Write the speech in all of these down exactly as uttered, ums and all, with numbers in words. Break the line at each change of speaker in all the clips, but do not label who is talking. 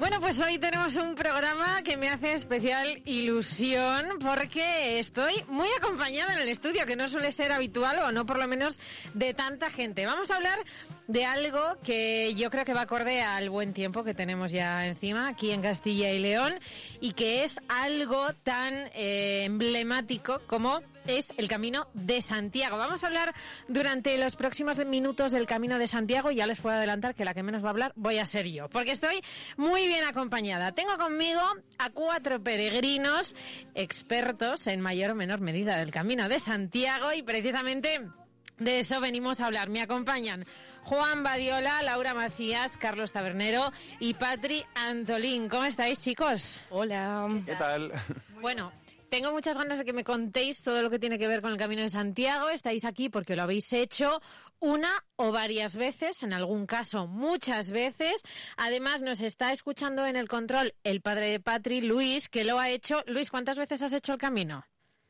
Bueno, pues hoy tenemos un programa que me hace especial ilusión porque estoy muy acompañada en el estudio, que no suele ser habitual, o no por lo menos de tanta gente. Vamos a hablar de algo que yo creo que va acorde al buen tiempo que tenemos ya encima aquí en Castilla y León, y que es algo tan eh, emblemático como es el Camino de Santiago. Vamos a hablar durante los próximos minutos del Camino de Santiago, y ya les puedo adelantar que la que menos va a hablar voy a ser yo, porque estoy muy bien acompañada. Tengo conmigo a cuatro peregrinos expertos en mayor o menor medida del Camino de Santiago, y precisamente de eso venimos a hablar. Me acompañan Juan Badiola, Laura Macías, Carlos Tabernero y Patri Antolín. ¿Cómo estáis, chicos?
Hola.
¿Qué tal?
Bueno, tengo muchas ganas de que me contéis todo lo que tiene que ver con el Camino de Santiago. Estáis aquí porque lo habéis hecho una o varias veces, en algún caso muchas veces. Además, nos está escuchando en el control el padre de Patri, Luis, que lo ha hecho. Luis, ¿cuántas veces has hecho el camino?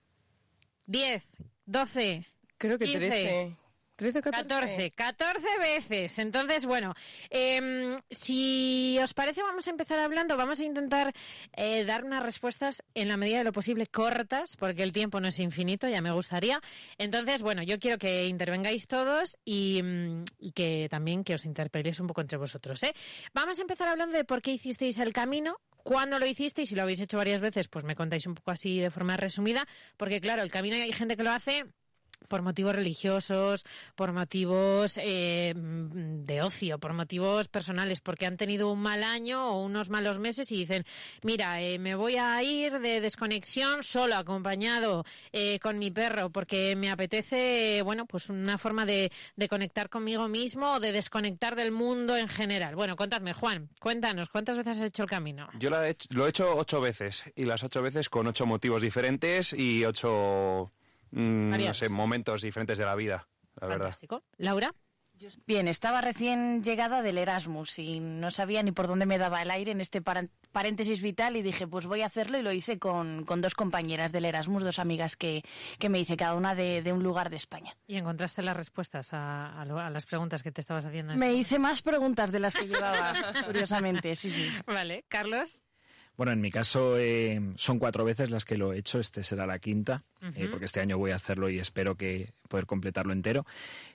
¿Diez? ¿Doce?
Creo que
quince,
trece. trece o
catorce. catorce veces. Entonces, bueno, eh, si os parece, vamos a empezar hablando. Vamos a intentar eh, dar unas respuestas en la medida de lo posible cortas, porque el tiempo no es infinito, ya me gustaría. Entonces, bueno, yo quiero que intervengáis todos y, y que también que os interpeléis un poco entre vosotros, ¿eh? Vamos a empezar hablando de por qué hicisteis el camino. ¿Cuándo lo hicisteis? Si lo habéis hecho varias veces, pues me contáis un poco así de forma resumida, porque claro, el camino hay gente que lo hace por motivos religiosos, por motivos eh, de ocio, por motivos personales, porque han tenido un mal año o unos malos meses y dicen, mira, eh, me voy a ir de desconexión solo, acompañado eh, con mi perro, porque me apetece, bueno, pues una forma de, de conectar conmigo mismo o de desconectar del mundo en general. Bueno, contadme, Juan, cuéntanos, ¿cuántas veces has hecho el camino?
Yo lo he hecho, lo he hecho ocho veces, y las ocho veces con ocho motivos diferentes y ocho... Mm, no sé, momentos diferentes de la vida, la verdad.
Fantástico. ¿Laura?
Bien, estaba recién llegada del Erasmus y no sabía ni por dónde me daba el aire en este par- paréntesis vital, y dije, pues voy a hacerlo, y lo hice con, con dos compañeras del Erasmus, dos amigas que, que me hice, cada una de, de un lugar de España.
¿Y encontraste las respuestas a, a, lo, a las preguntas que te estabas haciendo?
Me hice más preguntas de las que llevaba, curiosamente, sí, sí.
Vale, Carlos.
Bueno, en mi caso eh, son cuatro veces las que lo he hecho, este será la quinta, uh-huh. eh, porque este año voy a hacerlo y espero que poder completarlo entero.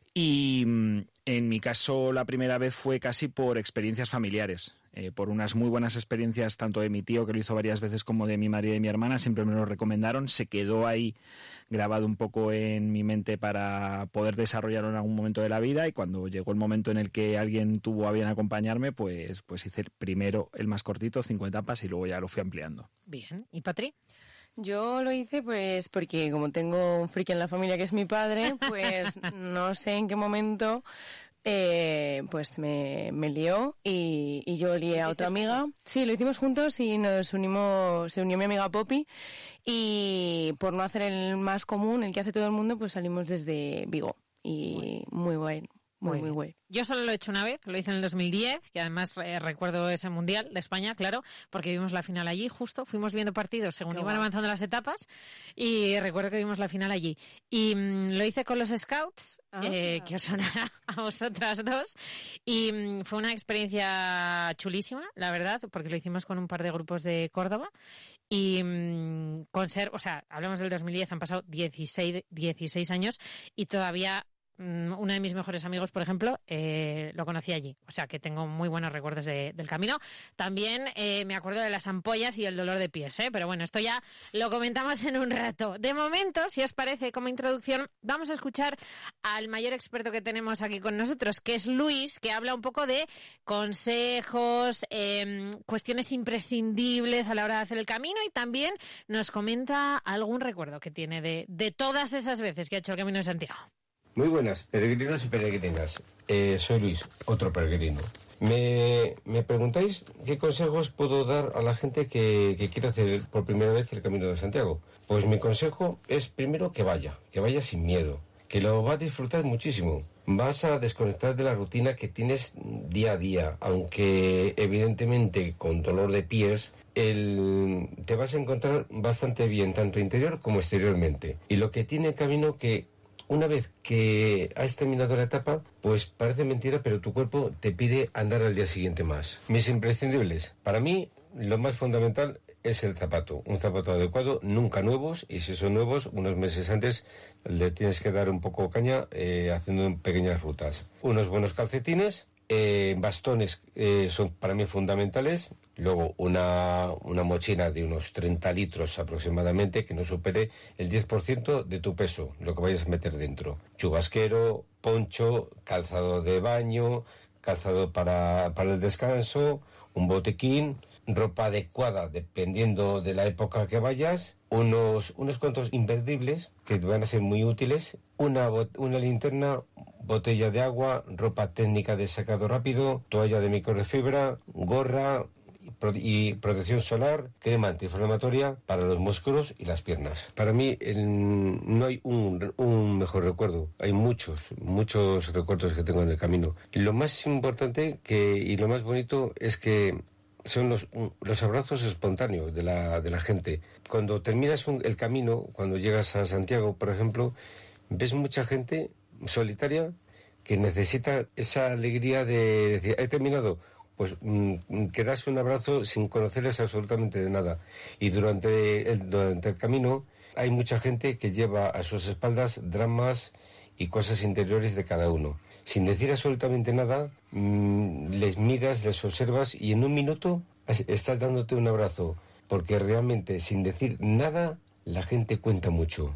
Y mm, en mi caso la primera vez fue casi por experiencias familiares, eh, por unas muy buenas experiencias tanto de mi tío, que lo hizo varias veces, como de mi madre y de mi hermana. Siempre me lo recomendaron, se quedó ahí grabado un poco en mi mente para poder desarrollarlo en algún momento de la vida, y cuando llegó el momento en el que alguien tuvo a bien acompañarme, pues, pues hice primero el más cortito, cinco etapas, y luego ya lo fui ampliando.
Bien, ¿y Patri?
Yo lo hice pues porque como tengo un friki en la familia que es mi padre, pues no sé en qué momento eh, pues me, me lió y, y yo lié a otra amiga. Sí, lo hicimos juntos y nos unimos, se unió mi amiga Poppy, y por no hacer el más común, el que hace todo el mundo, pues salimos desde Vigo, y muy guay. Muy, muy, muy guay.
Yo solo lo he hecho una vez, lo hice en el dos mil diez, que además eh, recuerdo ese Mundial de España, claro, porque vimos la final allí, justo, fuimos viendo partidos según Qué iban guay. avanzando las etapas, y recuerdo que vimos la final allí. Y mmm, lo hice con los Scouts, ah. eh, que os sonará a vosotras dos, y mmm, fue una experiencia chulísima, la verdad, porque lo hicimos con un par de grupos de Córdoba, y mmm, con ser, o sea, hablamos del dos mil diez, han pasado dieciséis, dieciséis años, y todavía uno de mis mejores amigos, por ejemplo, eh, lo conocí allí. O sea, que tengo muy buenos recuerdos de, del camino. También eh, me acuerdo de las ampollas y el dolor de pies, ¿eh? Pero bueno, esto ya lo comentamos en un rato. De momento, si os parece, como introducción, vamos a escuchar al mayor experto que tenemos aquí con nosotros, que es Luis, que habla un poco de consejos, eh, cuestiones imprescindibles a la hora de hacer el camino, y también nos comenta algún recuerdo que tiene de, de todas esas veces que ha hecho el Camino de Santiago.
Muy buenas, peregrinos y peregrinas. Eh, soy Luis, otro peregrino. Me, me preguntáis qué consejos puedo dar a la gente que, que quiere hacer por primera vez el Camino de Santiago. Pues mi consejo es primero que vaya, que vaya sin miedo, que lo va a disfrutar muchísimo. Vas a desconectar de la rutina que tienes día a día, aunque evidentemente con dolor de pies, el, te vas a encontrar bastante bien, tanto interior como exteriormente. Y lo que tiene el camino que una vez que has terminado la etapa, pues parece mentira, pero tu cuerpo te pide andar al día siguiente más. Mis imprescindibles. Para mí, lo más fundamental es el zapato. Un zapato adecuado, nunca nuevos, y si son nuevos, unos meses antes le tienes que dar un poco caña eh, haciendo pequeñas rutas. Unos buenos calcetines, eh, bastones eh, son para mí fundamentales. Luego una, una mochila de unos treinta litros aproximadamente, que no supere el diez por ciento de tu peso, lo que vayas a meter dentro. Chubasquero, poncho, calzado de baño, calzado para, para el descanso, un botiquín, ropa adecuada dependiendo de la época que vayas, unos, unos cuantos imperdibles que van a ser muy útiles, una, una linterna, botella de agua, ropa técnica de secado rápido, toalla de microfibra, gorra y protección solar, crema antiinflamatoria para los músculos y las piernas. Para mí el, no hay un, un mejor recuerdo, hay muchos, muchos recuerdos que tengo en el camino. Lo más importante que, y lo más bonito es que son los, los abrazos espontáneos de la, de la gente. Cuando terminas un, el camino, cuando llegas a Santiago, por ejemplo, ves mucha gente solitaria que necesita esa alegría de decir, he terminado. Pues mmm, que das un abrazo sin conocerles absolutamente de nada. Y durante el, durante el camino hay mucha gente que lleva a sus espaldas dramas y cosas interiores de cada uno. Sin decir absolutamente nada, mmm, les miras, les observas y en un minuto estás dándote un abrazo. Porque realmente, sin decir nada, la gente cuenta mucho.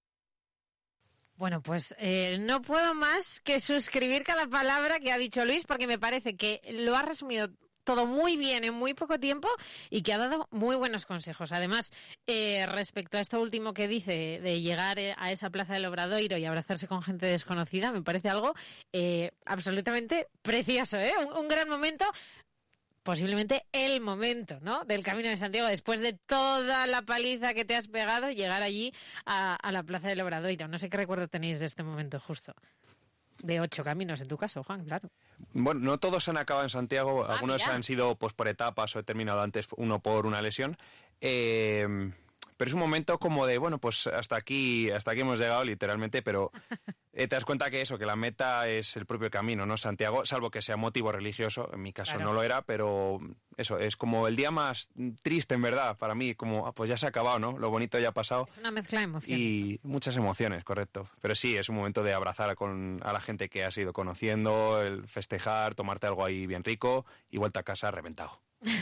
Bueno, pues eh, no puedo más que suscribir cada palabra que ha dicho Luis, porque me parece que lo ha resumido todo muy bien en muy poco tiempo y que ha dado muy buenos consejos. Además, eh, respecto a esto último que dice de llegar a esa plaza del Obradoiro y abrazarse con gente desconocida, me parece algo eh, absolutamente precioso, ¿eh? Un, un gran momento. Posiblemente el momento, ¿no?, del Camino de Santiago, después de toda la paliza que te has pegado, llegar allí a, a la Plaza del Obradoiro. No sé qué recuerdo tenéis de este momento justo. De ocho caminos, en tu caso, Juan, claro.
Bueno, no todos han acabado en Santiago,
ah,
algunos
mira.
han sido pues por etapas o he terminado antes, uno por una lesión. Eh, pero es un momento como de, bueno, pues hasta aquí, hasta aquí hemos llegado literalmente, pero eh, te das cuenta que eso, que la meta es el propio camino, ¿no? Santiago, salvo que sea motivo religioso, en mi caso
Claro.
no lo era, pero eso, es como el día más triste en verdad para mí, como ah, pues ya se ha acabado, ¿no? Lo bonito ya ha pasado.
Es una mezcla de emociones.
Y muchas emociones, correcto. Pero sí, es un momento de abrazar con, a la gente que has ido conociendo, el festejar, tomarte algo ahí bien rico y vuelta a casa reventado.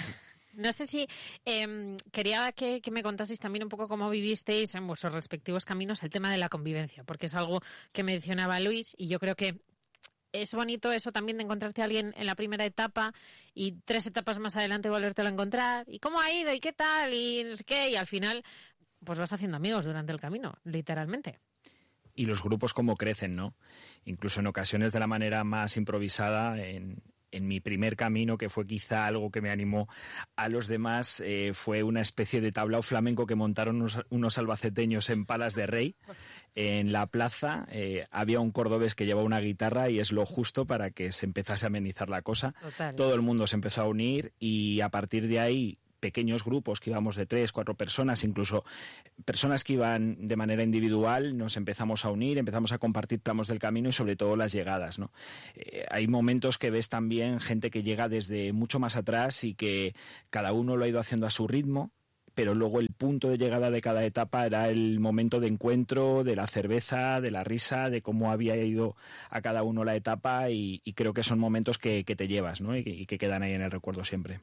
No sé si eh, quería que, que me contaseis también un poco cómo vivisteis en vuestros respectivos caminos el tema de la convivencia, porque es algo que mencionaba Luis y yo creo que es bonito eso también de encontrarte a alguien en la primera etapa y tres etapas más adelante volvértelo a encontrar. ¿Y cómo ha ido? ¿Y qué tal? Y no sé qué. Y al final pues vas haciendo amigos durante el camino, literalmente.
Y los grupos cómo crecen, ¿no? Incluso en ocasiones de la manera más improvisada, en... En mi primer camino, que fue quizá algo que me animó a los demás, eh, fue una especie de tablao flamenco que montaron unos, unos albaceteños en Palas de Rey. En la plaza eh, había un cordobés que llevaba una guitarra y es lo justo para que se empezase a amenizar la cosa.
Total.
Todo el mundo se empezó a unir y a partir de ahí pequeños grupos que íbamos de tres, cuatro personas, incluso personas que iban de manera individual, nos empezamos a unir, empezamos a compartir tramos del camino y sobre todo las llegadas, ¿no? Eh, hay momentos que ves también gente que llega desde mucho más atrás y que cada uno lo ha ido haciendo a su ritmo, pero luego el punto de llegada de cada etapa era el momento de encuentro, de la cerveza, de la risa, de cómo había ido a cada uno la etapa y, y creo que son momentos que, que te llevas, ¿no? y, que, y que quedan ahí en el recuerdo siempre.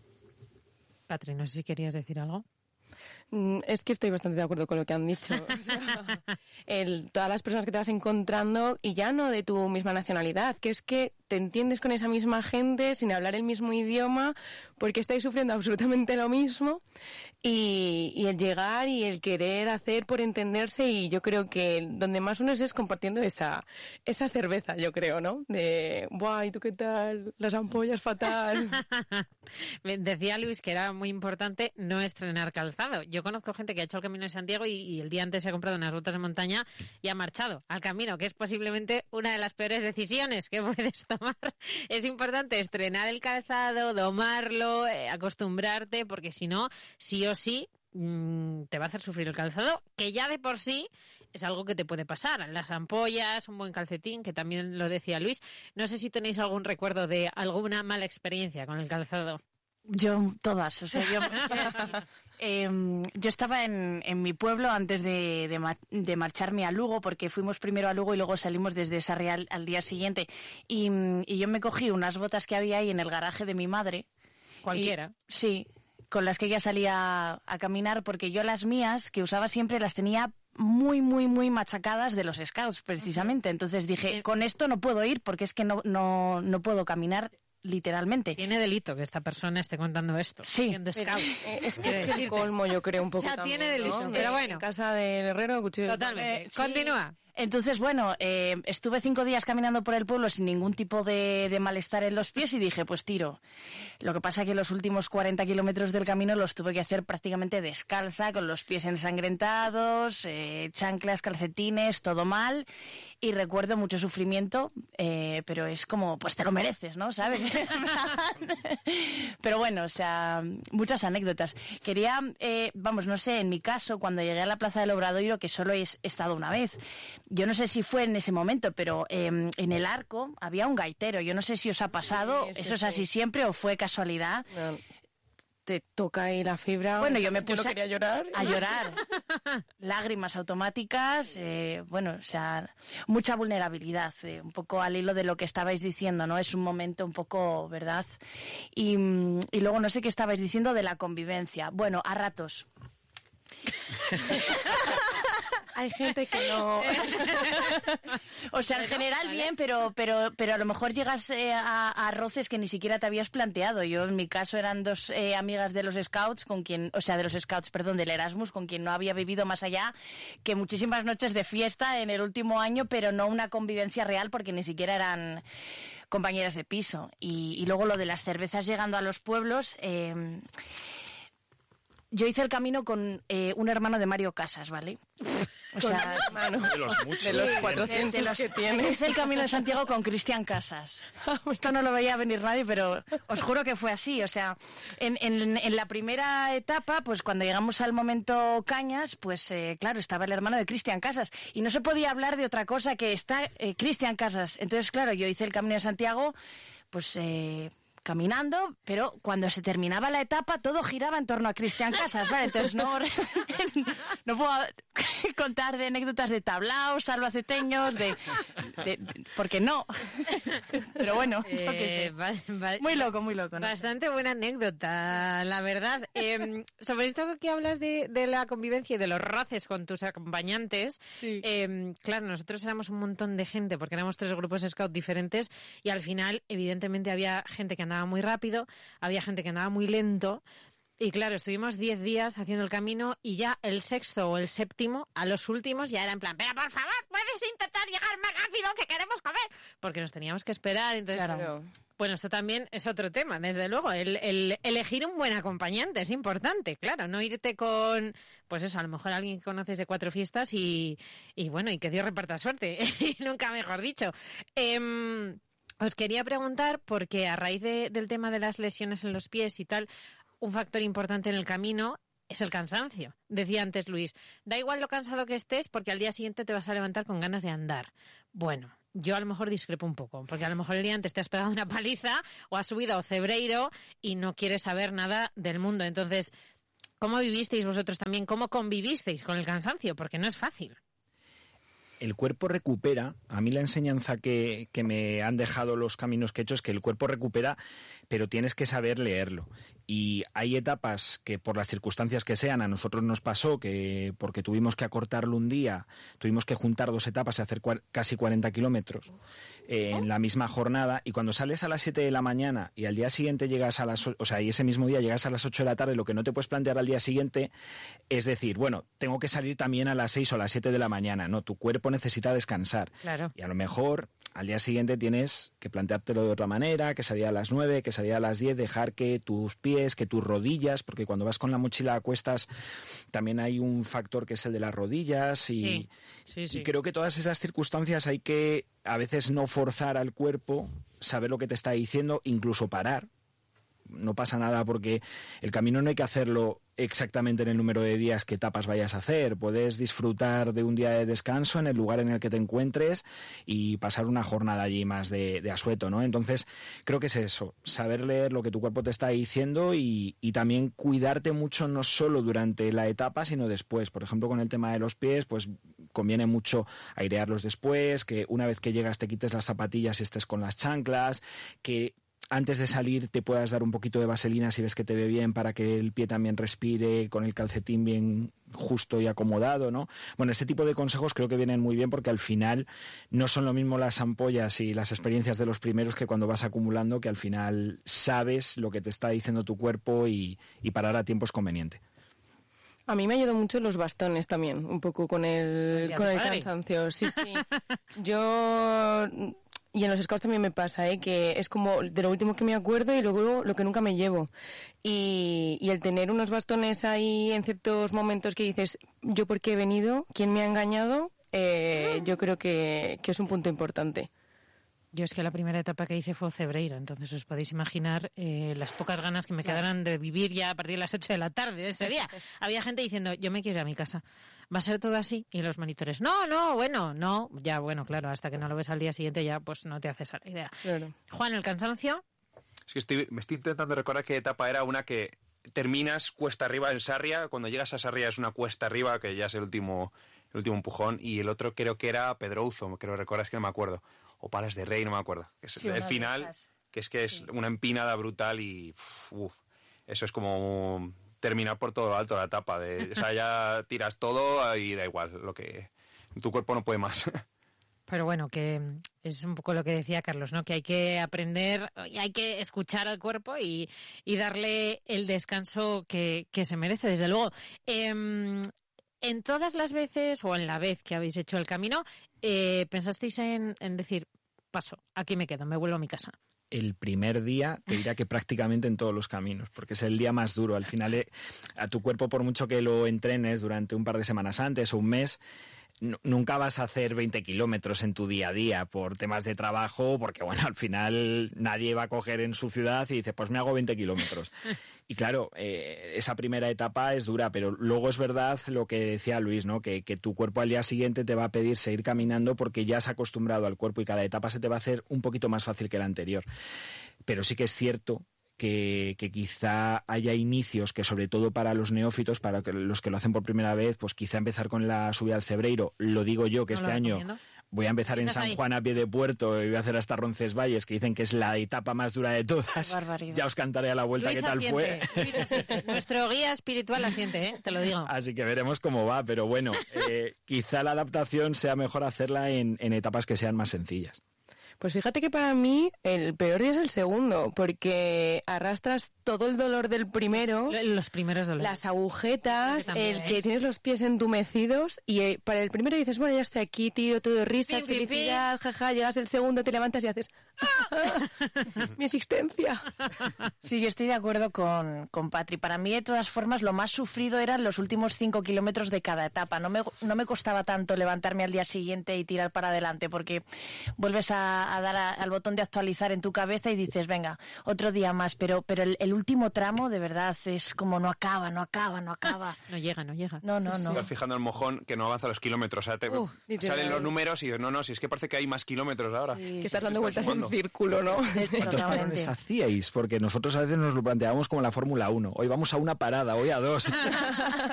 Patri, no sé si querías decir algo.
Es que estoy bastante de acuerdo con lo que han dicho. O sea, el, todas las personas que te vas encontrando, y ya no de tu misma nacionalidad, que es que te entiendes con esa misma gente sin hablar el mismo idioma, porque estáis sufriendo absolutamente lo mismo, y, y el llegar y el querer hacer por entenderse, y yo creo que donde más uno es, es compartiendo esa, esa cerveza, yo creo, ¿no? De, ¡buah! ¿Y tú qué tal? Las ampollas fatal.
Decía Luis que era muy importante no estrenar calzado. Yo conozco gente que ha hecho el Camino de Santiago y, y el día antes se ha comprado unas botas de montaña y ha marchado al camino, que es posiblemente una de las peores decisiones que puedes tomar. Es importante estrenar el calzado, domarlo, eh, acostumbrarte, porque si no, sí o sí, mmm, te va a hacer sufrir el calzado, que ya de por sí es algo que te puede pasar. Las ampollas, un buen calcetín, que también lo decía Luis. No sé si tenéis algún recuerdo de alguna mala experiencia con el calzado.
Yo, todas, o sea, yo... eh, yo estaba en, en mi pueblo antes de, de, ma- de marcharme a Lugo, porque fuimos primero a Lugo y luego salimos desde Sarriá al día siguiente. Y, y yo me cogí unas botas que había ahí en el garaje de mi madre.
Cualquiera.
Y, sí, con las que ella salía a caminar, porque yo las mías, que usaba siempre, las tenía muy, muy, muy machacadas de los scouts, precisamente. Entonces dije, con esto no puedo ir porque es que no, no, no puedo caminar literalmente.
Tiene delito que esta persona esté contando esto.
Sí.
Siendo scout.
Eh, es que es el colmo, yo creo, un poco.
O sea,
también,
tiene delito,
¿no?
pero
Eh,
bueno.
En casa del herrero, cuchillo.
Totalmente.
Eh, sí.
Continúa.
Entonces, bueno, eh, estuve cinco días caminando por el pueblo sin ningún tipo de, de malestar en los pies y dije, pues tiro. Lo que pasa es que los últimos cuarenta kilómetros del camino los tuve que hacer prácticamente descalza, con los pies ensangrentados, eh, chanclas, calcetines, todo mal. Y recuerdo mucho sufrimiento, eh, pero es como, pues te lo mereces, ¿no? ¿Sabes? Pero bueno, o sea, muchas anécdotas. Quería, eh, vamos, no sé, en mi caso, cuando llegué a la Plaza del Obradoiro, que solo he estado una vez, yo no sé si fue en ese momento, pero eh, en el Arco había un gaitero. Yo no sé si os ha pasado,
Sí, sí,
¿eso es
sí.
así siempre o fue casualidad?
No, te toca ahí la fibra.
Bueno, yo me
no
puse
quería llorar.
a llorar. Lágrimas automáticas, eh, bueno, o sea, mucha vulnerabilidad, eh, un poco al hilo de lo que estabais diciendo, ¿no? Es un momento un poco, ¿verdad? Y, mm, y luego no sé qué estabais diciendo de la convivencia. Bueno, a ratos.
Hay gente que no...
O sea, en
Bueno,
general
vale.
bien, pero, pero, pero a lo mejor llegas eh, a, a roces que ni siquiera te habías planteado. Yo, en mi caso, eran dos eh, amigas de los Scouts, con quien, o sea, de los Scouts, perdón, del Erasmus, con quien no había vivido más allá que muchísimas noches de fiesta en el último año, pero no una convivencia real porque ni siquiera eran compañeras de piso. Y, y luego lo de las cervezas llegando a los pueblos... Eh, yo hice el camino con eh, un hermano de Mario Casas, ¿vale? O sea,
Mano,
De los muchos.
de los
Sí,
cuatrocientos
de los-
que tiene.
Hice el Camino de Santiago con Cristian Casas. Esto no lo veía venir nadie, pero os juro que fue así. O sea, en, en- en la primera etapa, pues cuando llegamos al momento Cañas, pues eh, claro, estaba el hermano de Cristian Casas. Y no se podía hablar de otra cosa que está eh, Cristian Casas. Entonces, claro, yo hice el Camino de Santiago, pues... Eh, caminando, pero cuando se terminaba la etapa todo giraba en torno a Cristian Casas, ¿vale? Entonces no, no puedo contar de anécdotas de tablaos, albaceteños, de, de, de- porque no. Pero bueno, yo qué
Eh,
sé.
va- va-
Muy loco, muy loco. ¿no?
Bastante buena anécdota, la verdad. Eh, sobre esto que hablas de, de la convivencia y de los roces con tus acompañantes,
Sí.
eh, claro, nosotros éramos un montón de gente porque éramos tres grupos scout diferentes y al final, evidentemente, había gente que andaba muy rápido, había gente que andaba muy lento. Y claro, estuvimos diez días haciendo el camino y ya el sexto o el séptimo, a los últimos, ya era en plan, pero por favor, puedes intentar llegar más rápido que queremos comer. Porque nos teníamos que esperar. Entonces,
Claro.
bueno, esto también es otro tema, desde luego. El, el elegir un buen acompañante es importante, claro. No irte con, pues eso, a lo mejor alguien que conoces de cuatro fiestas y, y bueno, y que Dios reparta suerte. Y nunca mejor dicho. Em, os quería preguntar, porque a raíz de- del tema de las lesiones en los pies y tal, un factor importante en el camino es el cansancio. Decía antes Luis, da igual lo cansado que estés porque al día siguiente te vas a levantar con ganas de andar. Bueno, yo a lo mejor discrepo un poco, porque a lo mejor el día antes te has pegado una paliza o has subido a Cebreiro y no quieres saber nada del mundo. Entonces, ¿cómo vivisteis vosotros también? ¿Cómo convivisteis con el cansancio? Porque no es fácil.
El cuerpo recupera. A mí la enseñanza que, que me han dejado los caminos que he hecho es que el cuerpo recupera, pero tienes que saber leerlo. Y hay etapas que por las circunstancias que sean, a nosotros nos pasó que porque tuvimos que acortarlo un día, tuvimos que juntar dos etapas y hacer cua- casi cuarenta kilómetros eh, en la misma jornada, y cuando sales a las siete de la mañana y al día siguiente llegas a las, o o sea, y ese mismo día llegas a las ocho de la tarde, lo que no te puedes plantear al día siguiente es decir, bueno, tengo que salir también a las seis o a las siete de la mañana. No, tu cuerpo necesita descansar.
Claro.
Y a lo mejor al día siguiente tienes que planteártelo de otra manera, que salía a las nueve, que salía a las diez, dejar que tus pies, que tus rodillas, porque cuando vas con la mochila a cuestas también hay un factor que es el de las rodillas y,
Sí, sí, sí.
y creo que todas esas circunstancias hay que a veces no forzar al cuerpo, saber lo que te está diciendo, incluso parar. no pasa nada porque el camino no hay que hacerlo exactamente en el número de días que etapas vayas a hacer. Puedes disfrutar de un día de descanso en el lugar en el que te encuentres y pasar una jornada allí más de, de asueto, ¿no? Entonces, creo que es eso, saber leer lo que tu cuerpo te está diciendo y, y también cuidarte mucho no solo durante la etapa, sino después. Por ejemplo, con el tema de los pies, pues conviene mucho airearlos después, que una vez que llegas te quites las zapatillas y estés con las chanclas, que antes de salir te puedas dar un poquito de vaselina si ves que te ve bien para que el pie también respire con el calcetín bien justo y acomodado, ¿no? Bueno, ese tipo de consejos creo que vienen muy bien porque al final no son lo mismo las ampollas y las experiencias de los primeros que cuando vas acumulando, que al final sabes lo que te está diciendo tu cuerpo y, y parar a tiempo es conveniente.
A mí me ayudó mucho los bastones también, un poco con el, con el cansancio. Sí, sí. Yo... Y en los scouts también me pasa, ¿eh? Que es como de lo último que me acuerdo y luego lo que nunca me llevo. Y, y el tener unos bastones ahí en ciertos momentos que dices, ¿yo por qué he venido? ¿Quién me ha engañado? Eh, yo creo que, que es un punto importante.
Yo es que la primera etapa que hice fue Cebreiro, entonces os podéis imaginar eh, las pocas ganas que me
Claro.
quedaran de vivir ya a partir de las ocho de la tarde de ese día. Había gente diciendo, yo me quiero ir a mi casa. ¿Va a ser todo así? Y los monitores, no, no, bueno, no. Ya, bueno, claro, hasta que no lo ves al día siguiente ya pues no te haces a la idea.
Claro.
Juan, ¿el cansancio?
Es que estoy, me estoy intentando recordar qué etapa era una que terminas cuesta arriba en Sarria. Cuando llegas a Sarria es una cuesta arriba, que ya es el último, el último empujón. Y el otro creo que era Pedrouzo, creo recordar, es que no me acuerdo. O Palas de Rey, no me acuerdo. Que es
Sí,
el
una de
final,
esas.
que es que es
Sí.
una empinada brutal y uf, uf, eso es como terminar por todo lo alto la etapa. De, o sea, ya tiras todo y da igual, lo que tu cuerpo no puede más.
Pero bueno, que es un poco lo que decía Carlos, ¿no? Que hay que aprender, y hay que escuchar al cuerpo y, y darle el descanso que, que se merece, desde luego. Eh, en todas las veces, o en la vez que habéis hecho el camino, eh, ¿pensasteis en, en decir, paso, aquí me quedo, me vuelvo a mi casa?
El primer día te dirá que prácticamente en todos los caminos, porque es el día más duro. Al final, eh, a tu cuerpo, por mucho que lo entrenes durante un par de semanas antes o un mes, n- nunca vas a hacer veinte kilómetros en tu día a día por temas de trabajo, porque bueno, al final nadie va a coger en su ciudad y dice, pues me hago veinte kilómetros. Y claro, eh, esa primera etapa es dura, pero luego es verdad lo que decía Luis, ¿no? Que, que tu cuerpo al día siguiente te va a pedir seguir caminando porque ya has acostumbrado al cuerpo y cada etapa se te va a hacer un poquito más fácil que la anterior. Pero sí que es cierto que, que quizá haya inicios que, sobre todo para los neófitos, para que- los que lo hacen por primera vez, pues quizá empezar con la subida al Cebreiro. Lo digo yo, que
¿No
este
lo
año
recomiendo?
voy a empezar en
Empiezas
San
ahí.
Juan a pie de puerto y voy a hacer hasta Roncesvalles, que dicen que es la etapa más dura de todas.
Qué barbaridad.
Ya os cantaré a la vuelta
Luis
qué tal
asiente,
fue.
Luis asiente. Nuestro guía espiritual asiente, ¿eh? Te lo digo.
Así que veremos cómo va, pero bueno, eh, quizá la adaptación sea mejor hacerla en, en etapas que sean más sencillas.
Pues fíjate que para mí el peor día es el segundo, porque arrastras todo el dolor del primero,
Los primeros dolores.
las agujetas,
Yo también,
el
¿eh?
que tienes los pies entumecidos y eh, para el primero dices, bueno, ya estoy aquí, tiro todo de risas,
Pim, pim, pim.
felicidad, jaja, llegas el segundo, te levantas y haces, ¡ah! mi existencia.
Sí, yo estoy de acuerdo con, con Patri. Para mí, de todas formas, lo más sufrido eran los últimos cinco kilómetros de cada etapa. No me, no me costaba tanto levantarme al día siguiente y tirar para adelante, porque vuelves a, a dar a- al botón de actualizar en tu cabeza y dices, venga, otro día más. Pero, pero el, el último tramo, de verdad, es como no acaba, no acaba, no acaba.
No llega, no llega.
No, no, no.
Estás fijando el mojón que no avanza los kilómetros. O sea, te,
Uh, literal.
salen los números y dices, no, no, si es que parece que hay más kilómetros ahora.
Sí,
Que estás
sí,
dando
sí,
vueltas en
sumando.
círculo, ¿no?
¿Cuántos
totalmente.
parones hacíais? Porque nosotros a veces nos lo planteábamos como la Fórmula uno. Hoy vamos a una parada, hoy a dos.